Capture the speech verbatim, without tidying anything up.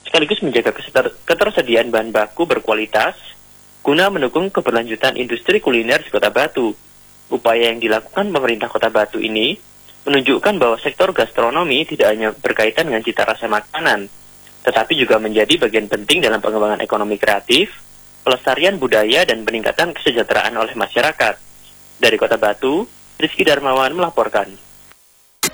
sekaligus menjaga kesetar- ketersediaan bahan baku berkualitas guna mendukung keberlanjutan industri kuliner di Kota Batu. Upaya yang dilakukan pemerintah Kota Batu ini menunjukkan bahwa sektor gastronomi tidak hanya berkaitan dengan cita rasa makanan, tetapi juga menjadi bagian penting dalam pengembangan ekonomi kreatif, pelestarian budaya, dan peningkatan kesejahteraan oleh masyarakat. Dari Kota Batu, Rizky Darmawan melaporkan.